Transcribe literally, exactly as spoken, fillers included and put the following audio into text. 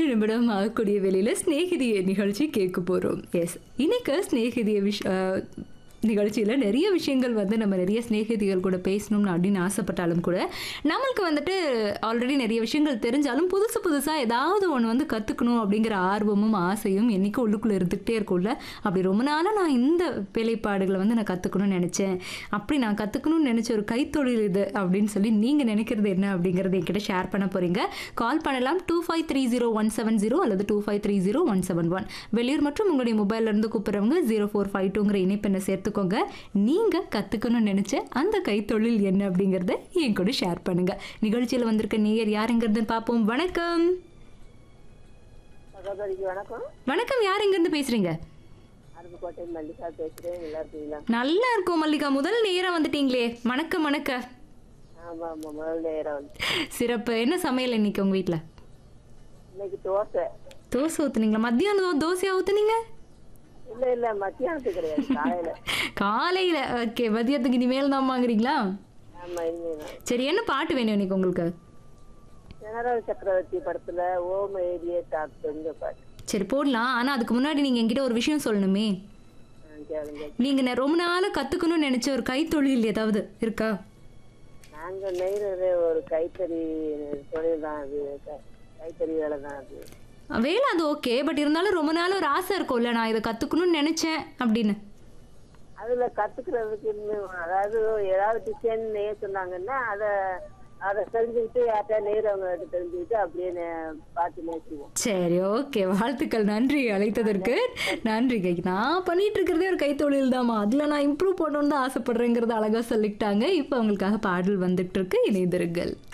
நிமிடம் ஆகக்கூடிய வேளையில ஸ்நேகிதிய நிகழ்ச்சி கேட்க போறோம். எஸ், இன்னைக்கு ஸ்நேகிதிய விஷ் அ நிகழ்ச்சியில நிறைய விஷயங்கள் வந்து நம்ம நிறைய சிநேகிதிகள் கூட பேசணும்னு அப்படின்னு ஆசைப்பட்டாலும் கூட, நம்மளுக்கு வந்துட்டு ஆல்ரெடி நிறைய விஷயங்கள் தெரிஞ்சாலும் புதுசு புதுசா ஏதாவது ஒண்ணு வந்து கத்துக்கணும் அப்படிங்கிற ஆர்வமும், ஆசையும் என்னைக்கும் உள்ளுக்குள்ள இருந்துகிட்டே இருக்கும்ல. அப்படி ரொம்ப நாளா நான் இந்த வேலைப்பாடுகளை வந்து நான் கத்துக்கணும்னு நினைச்சேன். அப்படி நான் கத்துக்கணும்னு நினைச்ச ஒரு கைத்தொழில் இது அப்படின்னு சொல்லி நீங்க நினைக்கிறது என்ன அப்படிங்கறத என்கிட்ட ஷேர் பண்ண போறீங்க. கால் பண்ணலாம் two five three zero one seven zero அல்லது two five three zero one seven one. வெளியூர் மற்றும் உங்களுடைய மொபைல்ல இருந்து கூப்பிடுறவங்க ஜீரோ ஃபோர் ஃபைவ் டூங்கிற இணைப்பெண்ணை சேர்த்துக்கோங்க. நீங்க கத்துக்கணும்னு நினைச்ச அந்த கைத்தொழில் என்ன அப்படிங்கறத என் கூட ஷேர் பண்ணுங்க. நிகழ்ச்சியில வந்திருக்க நேயர் யாருங்கிறது பார்ப்போம். வணக்கம். சகோதரிக்கு வணக்கம். வணக்கம், யார் எங்க இருந்து பேசுறீங்க? அருப்புக்கோட்டை மல்லிகா பேசுறேன். நல்லா இருக்கீங்களா? நல்லா இருக்கும் மல்லிகா, முதல் நேரம் வந்துட்டீங்களே. வணக்கம். வணக்க ஆமா ஆமா முதல் நேரம் வந்து சிறப்பு. என்ன சமையல் இன்னைக்கு உங்க வீட்ல? இன்னைக்கு தோசை. தோசை ஊத்துனீங்களா? மத்தியானம் தோசையா ஊத்துனீங்க? இல்ல இல்ல மத்தியானத்துக்கு கிடையாது, காலையில. காலையில. ஓகே, மதியத்துக்கு இனிமேல் தான் வாங்குறீங்களா? ஆமா இனிமேல். சரி, என்ன பாட்டு வேணும் இன்னைக்கு உங்களுக்கு? ஜெனரல் சக்கரவர்த்தி படத்துல ஓம் ஏரிய டாக்டர் பாட்டு. சரி, போடலாம். ஆனா அதுக்கு முன்னாடி நீங்க என்கிட்ட ஒரு விஷயம் சொல்லணுமே. ஆ, கேளுங்க. நீங்க நெ- ரொம்ப நாளா கத்துக்கணும்னு நினைச்ச ஒரு கைத்தொழில் ஏதாவது இருக்கா? நாங்க நெய்றது ஒரு கைத்தறி தொழில் தான் அது. கை- கைத்தறி வேலை தான் அது. வேலை அது ஓகே, பட் இருந்தாலும் ரொம்ப நாள் ஒரு ஆசை இருக்கும்ல, நான் இதை கத்துக்கணும்னு நினைச்சேன் அப்படின்னு. அதுல கத்துக்கிறதுக்கு இன்னும் அதாவது ஏதாவது டிசைன் நெய்ய சொன்னாங்கன்னா அதை அதை தெரிஞ்சுக்கிட்டு யார்கிட்ட நெய்றவங்க தெரிஞ்சுக்கிட்டு அப்படியே நெ- பார்த்து நெய்ச்சுவோம். சரி, ஓகே, வாழ்த்துக்கள். நன்றி அழைத்ததற்கு. நன்றி. கை நான் பண்ணிட்டு இருக்கிறதே ஒரு கைத்தொழில் தாமா, அதுல நான் இம்ப்ரூவ் பண்ணணும்னு தான் ஆசைப்படுறேங்கிறத அழகா சொல்லிட்டாங்க. இப்போ அவங்களுக்காக பாடல் வந்துட்டு இருக்கு, இணைந்திருங்கள்.